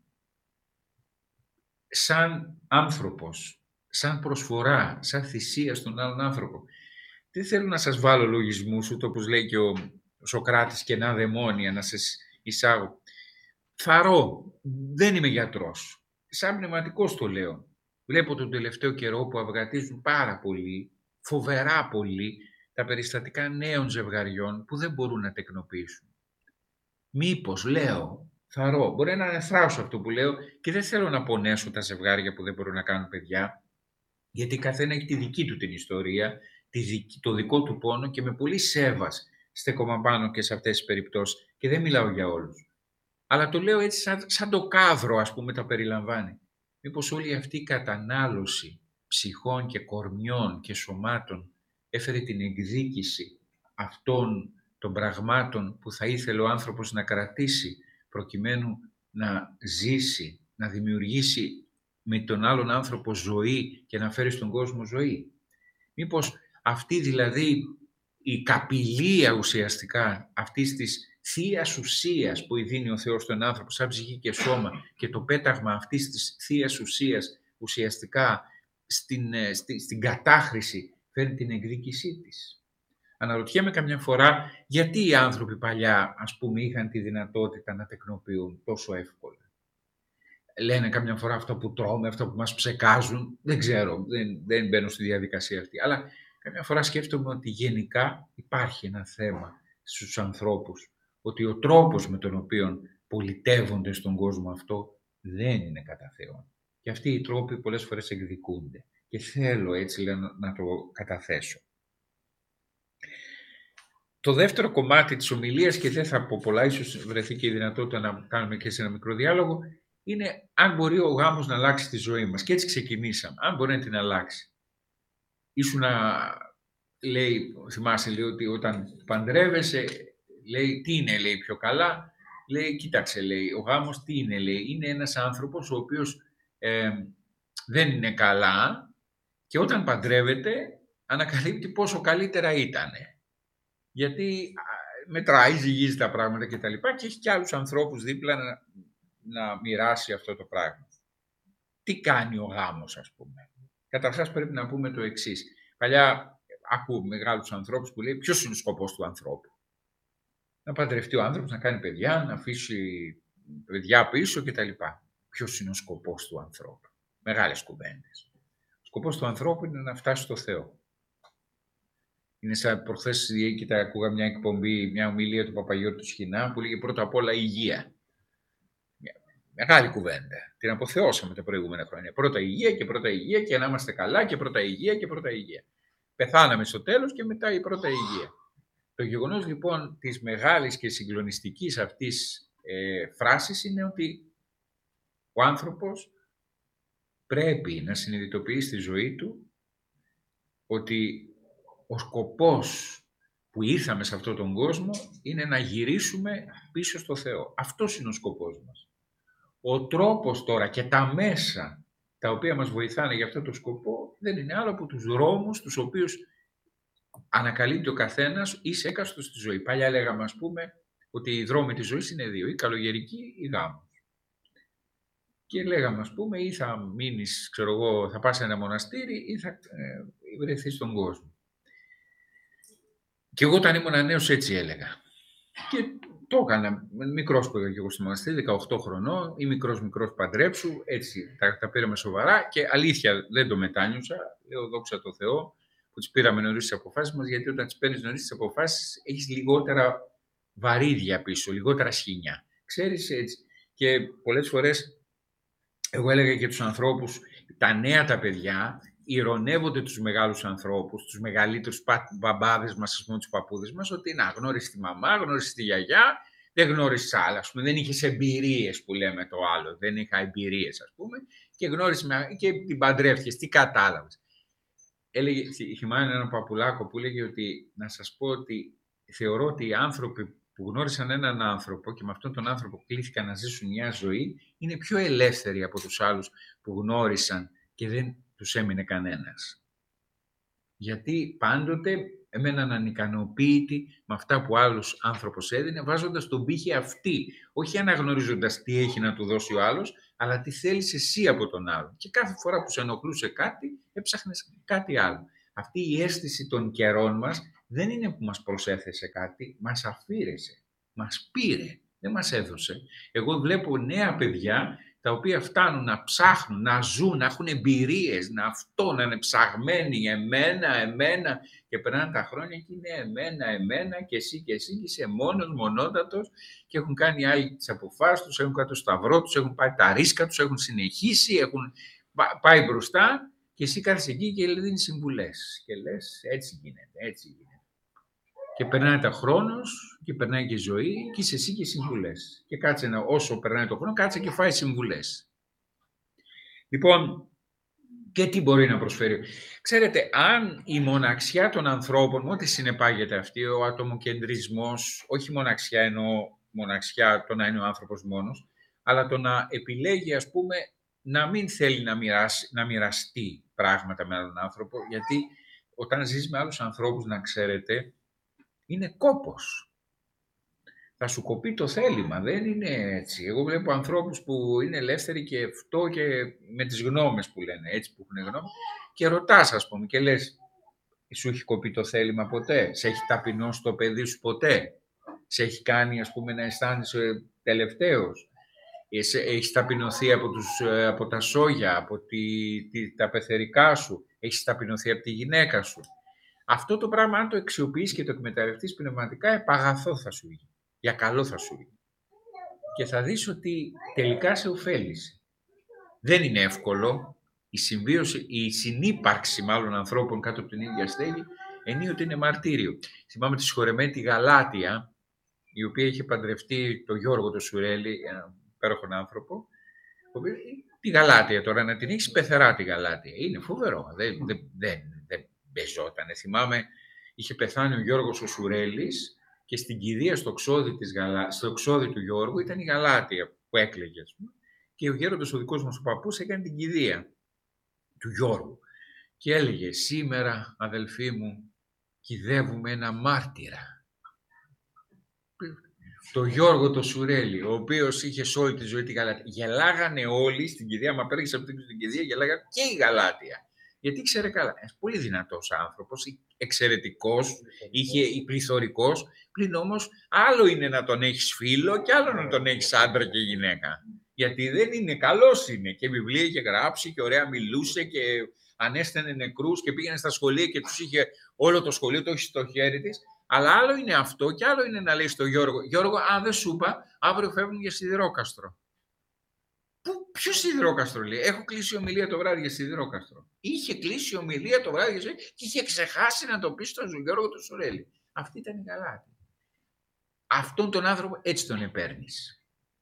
Σαν άνθρωπος, σαν προσφορά, σαν θυσία στον άλλον άνθρωπο. Δεν θέλω να σας βάλω λογισμούς, ούτε όπως λέει και ο Σωκράτης κενά δαιμόνια να σας εισάγω. Θαρώ, δεν είμαι γιατρός. Σαν πνευματικός το λέω. Βλέπω τον τελευταίο καιρό που αυγατίζουν πάρα πολύ, φοβερά πολύ, τα περιστατικά νέων ζευγαριών που δεν μπορούν να τεκνοποιήσουν. Μήπως, λέω, θαρώ, μπορεί να είναι θράσο αυτό που λέω και δεν θέλω να πονέσω τα ζευγάρια που δεν μπορούν να κάνουν παιδιά, γιατί καθένα έχει τη δική του την ιστορία, το δικό του πόνο και με πολύ σέβας στέκομαι πάνω και σε αυτές τις περιπτώσεις και δεν μιλάω για όλους. Αλλά το λέω έτσι σαν το κάδρο, ας πούμε, τα περιλαμβάνει. Μήπως όλη αυτή η κατανάλωση ψυχών και κορμιών και σωμάτων έφερε την εκδίκηση αυτών των πραγμάτων που θα ήθελε ο άνθρωπος να κρατήσει προκειμένου να ζήσει, να δημιουργήσει με τον άλλον άνθρωπο ζωή και να φέρει στον κόσμο ζωή. Μήπως αυτή δηλαδή η καπηλεία ουσιαστικά αυτής της θείας ουσίας που δίνει ο Θεός στον άνθρωπο σαν ψυχή και σώμα και το πέταγμα αυτής της θείας ουσίας ουσιαστικά στην κατάχρηση φέρνει την εκδίκησή της. Αναρωτιέμαι καμιά φορά γιατί οι άνθρωποι παλιά, ας πούμε, είχαν τη δυνατότητα να τεκνοποιούν τόσο εύκολα. Λένε καμιά φορά αυτό που τρώμε, αυτό που μας ψεκάζουν, δεν ξέρω, δεν μπαίνω στη διαδικασία αυτή. Αλλά καμιά φορά σκέφτομαι ότι γενικά υπάρχει ένα θέμα στους ανθρώπους, ότι ο τρόπος με τον οποίο πολιτεύονται στον κόσμο αυτό δεν είναι κατά Θεόν. Και αυτοί οι τρόποι πολλές φορές εκδικούνται. Και θέλω έτσι να το καταθέσω. Το δεύτερο κομμάτι της ομιλίας, και δεν θα πω πολλά, ίσως βρεθεί και η δυνατότητα να κάνουμε και σε ένα μικρό διάλογο, είναι αν μπορεί ο γάμος να αλλάξει τη ζωή μας. Και έτσι ξεκινήσαμε. Αν μπορεί να την αλλάξει. Λέει, θυμάσαι, λέει ότι όταν παντρεύεσαι, λέει, τι είναι, λέει, πιο καλά. Λέει, κοίταξε, λέει, ο γάμος τι είναι, λέει. Είναι ένας άνθρωπος ο οποίος δεν είναι καλά και όταν παντρεύεται ανακαλύπτει πόσο καλύτερα ήτανε. Γιατί μετράει, ζυγίζει τα πράγματα κτλ. Και έχει και άλλους ανθρώπους δίπλα να μοιράσει αυτό το πράγμα. Τι κάνει ο γάμος, ας πούμε. Καταρχάς πρέπει να πούμε το εξής. Παλιά ακούω μεγάλους ανθρώπους που λέει ποιος είναι ο σκοπός του ανθρώπου. Να παντρευτεί ο άνθρωπος, να κάνει παιδιά, να αφήσει παιδιά πίσω κτλ. Ποιος είναι ο σκοπός του ανθρώπου. Μεγάλες κουβέντες. Ο σκοπός του ανθρώπου είναι να φτάσει στο Θεό. Είναι σαν προχθές ακούγα μια εκπομπή, μια ομιλία του Παπαγιώτη του Σχοινά που λέγε πρώτα απ' όλα υγεία. Μεγάλη κουβέντα. Την αποθεώσαμε τα προηγούμενα χρόνια. Πρώτα υγεία και να είμαστε καλά και πρώτα υγεία και πρώτα υγεία. Πεθάναμε στο τέλος και μετά η πρώτα υγεία. Το γεγονός λοιπόν της μεγάλης και συγκλονιστικής αυτής φράσης είναι ότι ο άνθρωπος πρέπει να συνειδητοποιεί στη ζωή του ότι ο σκοπός που ήρθαμε σε αυτόν τον κόσμο είναι να γυρίσουμε πίσω στο Θεό. Αυτός είναι ο σκοπός μας. Ο τρόπος τώρα και τα μέσα τα οποία μας βοηθάνε για αυτό το σκοπό δεν είναι άλλο από τους δρόμους τους οποίους ανακαλύπτει ο καθένας ή σε έκαστος στη ζωή. Παλιά λέγαμε, ας πούμε, ότι οι δρόμοι της ζωής είναι δύο, η καλογερική ή γάμος. Και λέγαμε, ας πούμε, ή θα μείνεις, ξέρω εγώ, θα πας σε ένα μοναστήρι ή θα βρεθείς στον κόσμο. Και εγώ όταν ήμουν νέος έτσι έλεγα. Και το έκανα. Μικρός πήγα και εγώ στο μοναστήρι, 18 χρονών, ή μικρός παντρέψου, έτσι τα πήραμε σοβαρά και αλήθεια δεν το μετάνιωσα. Λέω δόξα τω Θεώ που τις πήραμε νωρίς τις αποφάσεις μας, γιατί όταν τις παίρνεις νωρίς τις αποφάσεις έχεις λιγότερα βαρύδια πίσω, λιγότερα σχοινιά. Ξέρεις έτσι. Και πολλές φορές εγώ έλεγα και τους ανθρώπους, τα νέα τα παιδιά ηρωνεύονται τους μεγάλους ανθρώπους, τους μεγαλύτερους μπαμπάδες μας, ας πούμε, τους παππούδες μας, ότι να γνώρισε τη μαμά, γνώρισε τη γιαγιά, δεν γνώρισε άλλα, ας πούμε, δεν είχες εμπειρίες που λέμε το άλλο, δεν είχα εμπειρίες, ας πούμε, και γνώρισε και την παντρεύτηκες, τι κατάλαβες. Θυμάμαι έναν παππουλάκο που έλεγε ότι, να σας πω ότι θεωρώ ότι οι άνθρωποι που γνώρισαν έναν άνθρωπο και με αυτόν τον άνθρωπο κλήθηκαν να ζήσουν μια ζωή, είναι πιο ελεύθεροι από τους άλλους που γνώρισαν και δεν τους έμεινε κανένας. Γιατί πάντοτε έμεναν ανικανοποίητοι με αυτά που άλλος άνθρωπος έδινε, βάζοντας τον πύχη αυτή, όχι αναγνωρίζοντας τι έχει να του δώσει ο άλλος, αλλά τι θέλεις εσύ από τον άλλον. Και κάθε φορά που σε ενοχλούσε κάτι, έψαχνες κάτι άλλο. Αυτή η αίσθηση των καιρών μας δεν είναι που μας προσέθεσε κάτι, μας αφήρεσε, μας πήρε, δεν μας έδωσε. Εγώ βλέπω νέα παιδιά τα οποία φτάνουν να ψάχνουν, να ζουν, να έχουν εμπειρίες, να είναι ψαγμένοι, εμένα και περνάνε τα χρόνια και είναι εμένα και εσύ και είσαι μόνος, μονότατος και έχουν κάνει άλλοι τις αποφάσεις τους, έχουν κάνει το σταυρό τους, έχουν πάει τα ρίσκα τους, έχουν συνεχίσει, έχουν πάει μπροστά και εσύ κάθεσαι εκεί και δίνεις συμβουλές και λες έτσι γίνεται. Και περνάει τα χρόνος και περνάει και η ζωή και είσαι εσύ και συμβουλές. Και κάτσε όσο περνάει το χρόνο, κάτσε και φάει συμβουλές. Λοιπόν, και τι μπορεί να προσφέρει. Ξέρετε, αν η μοναξιά των ανθρώπων, ό,τι συνεπάγεται αυτή, ο ατομοκεντρισμός, όχι μοναξιά εννοώ μοναξιά το να είναι ο άνθρωπος μόνος, αλλά το να επιλέγει, ας πούμε, να μην θέλει να μοιραστεί πράγματα με άλλον άνθρωπο, γιατί όταν ζεις με άλλους ανθρώπους, να ξέρετε, Είναι κόπος. Θα σου κοπεί το θέλημα, δεν είναι έτσι. Εγώ βλέπω ανθρώπους που είναι ελεύθεροι και αυτό και με τις γνώμες που λένε, έτσι που έχουν γνώμη, και ρωτάς, ας πούμε, και λες, σου έχει κοπεί το θέλημα ποτέ, σε έχει ταπεινώσει το παιδί σου ποτέ, σε έχει κάνει, ας πούμε, να αισθάνεσαι τελευταίος, έχεις ταπεινωθεί από τα σόγια, από τα πεθερικά σου, έχεις ταπεινωθεί από τη γυναίκα σου. Αυτό το πράγμα, αν το αξιοποιείς και το εκμεταλλευτείς πνευματικά, επαγαθό θα σου γίνει. Για καλό θα σου γίνει. Και θα δεις ότι τελικά σε ωφέλησε. Δεν είναι εύκολο. Η συμβίωση, η συνύπαρξη μάλλον ανθρώπων κάτω από την ίδια στέγη, ενίοτε είναι μαρτύριο. Θυμάμαι τη συγχωρεμένη τη Γαλάτια, η οποία είχε παντρευτεί τον Γιώργο τον Σουρέλη, έναν υπέροχον άνθρωπο. Τη Γαλάτια τώρα, να την έχεις πεθερά τη Γαλάτια. Είναι φοβερό. Δεν πεζότανε. Θυμάμαι, είχε πεθάνει ο Γιώργος ο Σουρέλης και στην κηδεία στο ξόδι του Γιώργου ήταν η Γαλάτια που έκλαιγε. Και ο γέροντας ο δικός μας ο παππούς έκανε την κηδεία του Γιώργου. Και έλεγε, σήμερα αδελφοί μου κηδεύουμε ένα μάρτυρα. Το Γιώργο το Σουρέλη, ο οποίος είχε σε όλη τη ζωή τη Γαλάτια. Γελάγανε όλοι στην κηδεία, μα πέρασε από την κηδεία, γελάγανε και η Γαλάτια. Γιατί ξέρε καλά, πολύ δυνατός άνθρωπος, εξαιρετικός, είχε πληθωρικός, πλην όμως άλλο είναι να τον έχεις φίλο και άλλο να τον έχεις άντρα και γυναίκα. Γιατί δεν είναι, καλός είναι και βιβλία είχε γράψει και ωραία μιλούσε και ανέστενε νεκρούς και πήγαινε στα σχολεία και τους είχε όλο το σχολείο, το έχει στο χέρι της. Αλλά άλλο είναι αυτό και άλλο είναι να λέει στο Γιώργο, Γιώργο, δεν σου είπα, αύριο φεύγουν για Σιδηρόκαστρο. Ποιο Σιδηρόκαστρο λέει, έχω κλείσει ομιλία το βράδυ για Σιδηρόκαστρο. Είχε κλείσει ομιλία το βράδυ και είχε ξεχάσει να το πει στον Γιώργο του Σουρέλη. Αυτή ήταν η Γαλάτια. Αυτόν τον άνθρωπο έτσι τον επέρνεις.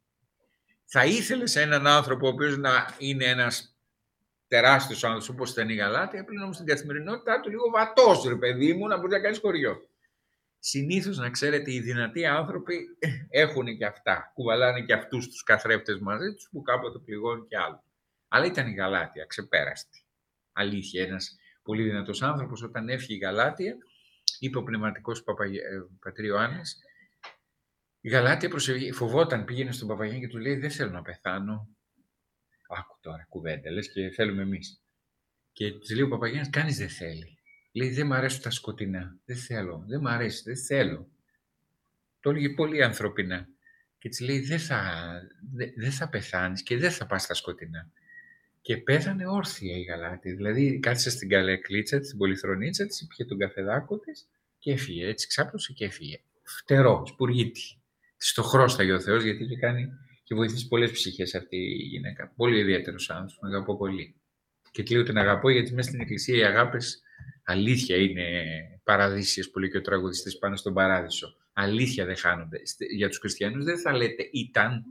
Θα ήθελες έναν άνθρωπο ο οποίος να είναι ένας τεράστιος άνθρωπος όπως ήταν η Γαλάτια, πλην όμως στην καθημερινότητά του λίγο βατός, ρε παιδί μου, να μπορεί να κάνεις χωριό. Συνήθως, να ξέρετε, οι δυνατοί άνθρωποι έχουν και αυτά. Κουβαλάνε και αυτούς τους καθρέφτες μαζί τους που κάποτε πληγώνουν και άλλους. Αλλά ήταν η Γαλάτια, ξεπέραστη. Αλήθεια, ένας πολύ δυνατός άνθρωπος, όταν έφυγε η Γαλάτια, είπε ο πνευματικός πατήρ Ιωάννης, η Γαλάτια φοβόταν, πήγαινε στον Παπαγιάννη και του λέει, δεν θέλω να πεθάνω. Άκου τώρα κουβέντα, λες και θέλουμε εμείς. Και της λέει ο Παπαγιάννης, κανείς δεν θέλει. Λέει, δεν μ' αρέσουν τα σκοτεινά. Δεν θέλω, δεν μ' αρέσει, δεν θέλω. Το έλεγε πολύ ανθρωπινά. Και της λέει, δεν θα πεθάνεις και δεν θα πας στα σκοτεινά. Και πέθανε όρθια η Γαλάτια. Δηλαδή κάθισε στην καλεκλίτσα της, στην πολυθρονίτσα της, πήγε τον καφεδάκο της και έφυγε. Έτσι ξάπλωσε και έφυγε. Φτερό, σπουργίτη. Της το χρώσταγε ο Θεός, γιατί είχε βοηθήσει πολλές ψυχές αυτή η γυναίκα. Πολύ ιδιαίτερος άνθρωπος, τον αγαπώ πολύ. Και λέω την αγαπώ, γιατί μέσα στην εκκλησία οι αγάπες αλήθεια είναι παραδείσιες, που λέει και ο τραγουδιστής πάνω στον παράδεισο. Αλήθεια δεν χάνονται. Για τους χριστιανούς δεν θα λέτε ήταν,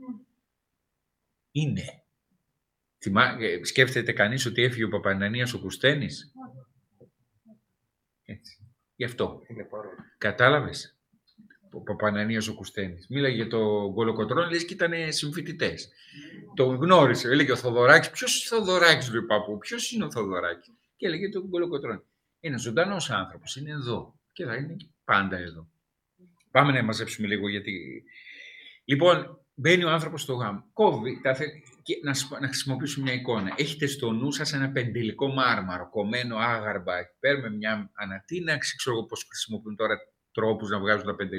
είναι. Σκέφτεται κανείς ότι έφυγε ο Παπανανίας ο Κουστένης. Έτσι. Γι' αυτό. Κατάλαβες. Ο Παπανανίας ο Κουστένης. Μίλαγε για τον Κολοκοτρώνη, λες και ήταν συμφοιτητές. Τον γνώρισε. Έλεγε ο Θοδωράκης. Ποιος Θοδωράκης, λέει παππού, ποιος είναι ο Θοδωράκης. Και έλεγε τον Κολοκοτρώνη. Είναι ζωντανός άνθρωπος, είναι εδώ. Και θα είναι πάντα εδώ. Πάμε να μαζέψουμε λίγο γιατί. Λοιπόν, μπαίνει ο άνθρωπος στο γάμο. Κόβει. Και να χρησιμοποιήσουμε μια εικόνα. Έχετε στο νου σας ένα πεντελικό μάρμαρο, κομμένο άγαρμπα. Παίρνουμε μια ανατείναξη. Ξέρω εγώ πώς χρησιμοποιούν τώρα τρόπους να βγάζουν τα πεντελικά.